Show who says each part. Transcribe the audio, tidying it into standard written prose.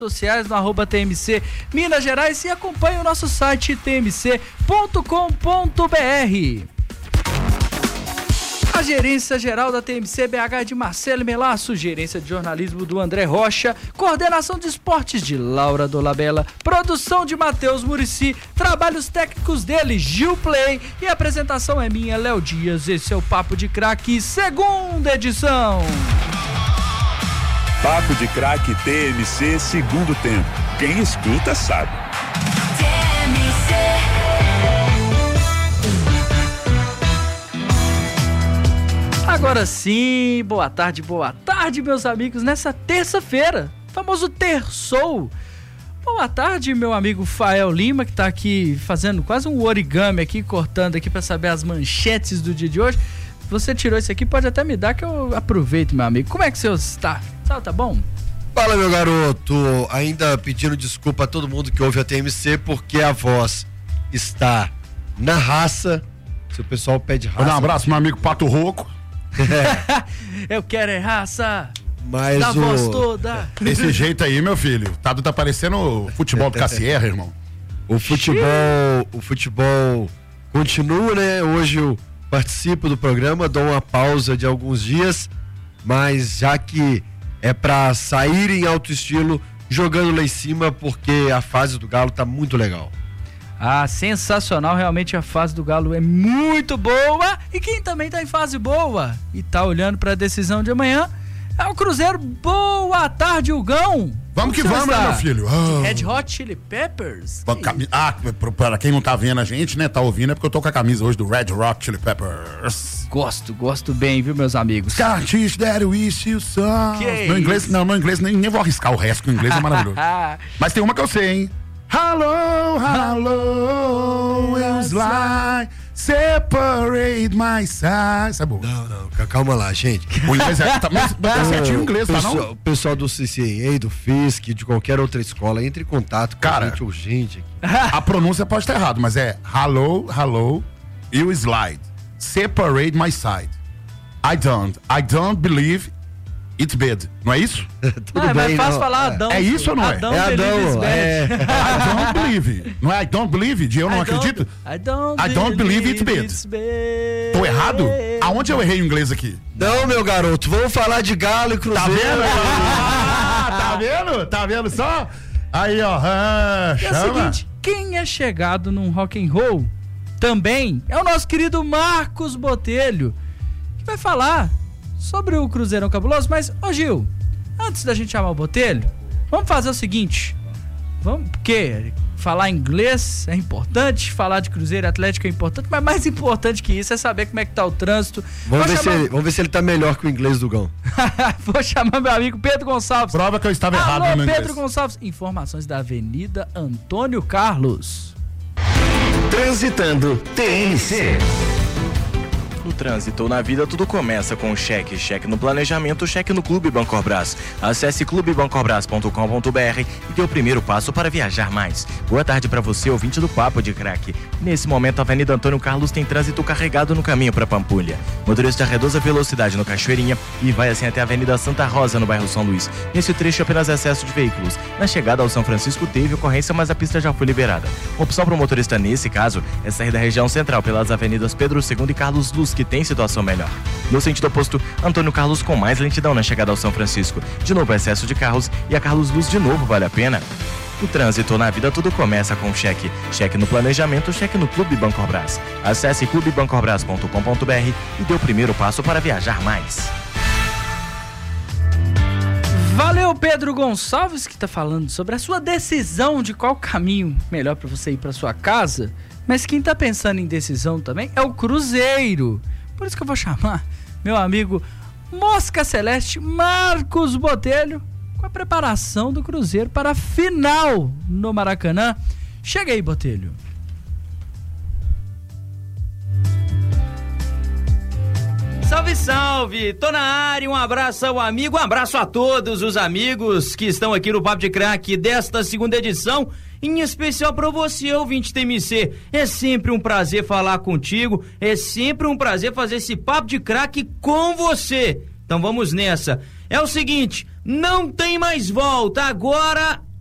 Speaker 1: sociais no @TMC Minas Gerais e acompanhe o nosso site tmc.com.br. A gerência geral da TMC BH de Marcelo Melasso, gerência de jornalismo do André Rocha, coordenação de esportes de Laura Dolabella, produção de Matheus Muricy, trabalhos técnicos dele, Gil Play, e a apresentação é minha, Léo Dias. Esse é o Papo de Craque, segunda edição.
Speaker 2: Papo de Craque TMC, segundo tempo. Quem escuta sabe. TMC.
Speaker 1: Agora sim, boa tarde, meus amigos, nessa terça-feira, famoso terçou. Boa tarde, meu amigo Fael Lima, que tá aqui fazendo quase um origami aqui, cortando aqui para saber as manchetes do dia de hoje. Você tirou isso aqui, pode até me dar que eu aproveito, meu amigo. Como é que você está? Tá bom?
Speaker 3: Fala, meu garoto. Ainda pedindo desculpa a todo mundo que ouve a TMC, porque a voz está na raça. Se o pessoal pede raça...
Speaker 4: Um abraço, meu amigo Pato Roco.
Speaker 1: Eu quero é raça.
Speaker 3: Mas
Speaker 1: da voz toda.
Speaker 4: Desse jeito aí, meu filho. Tá parecendo o futebol do Cassierra, irmão.
Speaker 3: O futebol continua, né? Hoje eu participo do programa, dou uma pausa de alguns dias, mas já que é pra sair em alto estilo, jogando lá em cima, porque a fase do Galo tá muito legal.
Speaker 1: Ah, sensacional, realmente a fase do Galo é muito boa, e quem também tá em fase boa e tá olhando pra decisão de amanhã é o Cruzeiro. Boa tarde, Hugão.
Speaker 4: Vamos que vamos, né, meu filho?
Speaker 1: Red Hot Chili Peppers.
Speaker 4: Para quem não tá vendo a gente, né, tá ouvindo, é porque eu tô com a camisa hoje do Red Hot Chili Peppers.
Speaker 1: Gosto bem, viu, meus amigos?
Speaker 4: Can't that wish you saw. No inglês, nem vou arriscar o resto, que o inglês é maravilhoso. Mas tem uma que eu sei, hein? Hello, it's like separate my side. Isso é bom.
Speaker 3: Não, calma lá, gente.
Speaker 4: O inglês é certinho o inglês, tá não?
Speaker 3: O pessoal do CCA, do FISC, de qualquer outra escola, entre em contato com a gente urgente aqui.
Speaker 4: A pronúncia pode estar errada, mas é hello, you slide, separate my side. I don't believe it's bad. Não é isso?
Speaker 1: É mais fácil falar Adão.
Speaker 4: É isso ou não é?
Speaker 1: Adão,
Speaker 3: é Adão.
Speaker 4: I don't believe. Não é I don't believe? De eu não acredito?
Speaker 1: I don't believe it's bad.
Speaker 4: Tô errado? Aonde eu errei o inglês aqui?
Speaker 3: Não, meu garoto, vamos falar de Galo e Cruzeiro.
Speaker 4: Tá vendo? Tá vendo só? Aí, ó.
Speaker 1: É o seguinte, quem é chegado num rock and roll também é o nosso querido Marcos Botelho, que vai falar sobre o Cruzeirão Cabuloso. Mas, ô Gil, antes da gente chamar o Botelho, vamos fazer o seguinte, porque falar inglês é importante, falar de Cruzeiro e Atlético é importante, mas mais importante que isso é saber como é que tá o trânsito.
Speaker 3: Vamos ver se ele tá melhor que o inglês do Gão.
Speaker 1: Vou chamar meu amigo Pedro Gonçalves.
Speaker 4: Prova que eu estava errado no inglês.
Speaker 1: Pedro Gonçalves, informações da Avenida Antônio Carlos.
Speaker 5: Transitando TMC.
Speaker 6: No trânsito ou na vida, tudo começa com o cheque. Cheque no planejamento, cheque no Clube Bancorbras. Acesse clubebancorbras.com.br e dê o primeiro passo para viajar mais. Boa tarde para você, ouvinte do Papo de Craque. Nesse momento, a Avenida Antônio Carlos tem trânsito carregado no caminho para Pampulha. Motorista reduz a velocidade no Cachoeirinha e vai assim até a Avenida Santa Rosa, no bairro São Luís. Nesse trecho, apenas excesso de veículos. Na chegada ao São Francisco, teve ocorrência, mas a pista já foi liberada. Opção para o motorista nesse caso é sair da região central pelas avenidas Pedro II e Carlos Luz, que tem situação melhor. No sentido oposto, Antônio Carlos com mais lentidão na chegada ao São Francisco. De novo excesso de carros e a Carlos Luz de novo vale a pena. O trânsito na vida, tudo começa com cheque. Cheque no planejamento, cheque no Clube Bancorbras. Acesse clubebancorbras.com.br e dê o primeiro passo para viajar mais.
Speaker 1: Valeu, Pedro Gonçalves, que está falando sobre a sua decisão de qual caminho melhor para você ir para sua casa. Mas quem tá pensando em decisão também é o Cruzeiro. Por isso que eu vou chamar meu amigo Mosca Celeste, Marcos Botelho, com a preparação do Cruzeiro para a final no Maracanã. Chega aí, Botelho.
Speaker 7: Salve, salve! Tô na área, um abraço ao amigo, um abraço a todos os amigos que estão aqui no Papo de Craque desta segunda edição, em especial para você, ouvinte TMC. É sempre um prazer falar contigo, é sempre um prazer fazer esse Papo de Craque com você. Então vamos nessa. É o seguinte, não tem mais volta, agora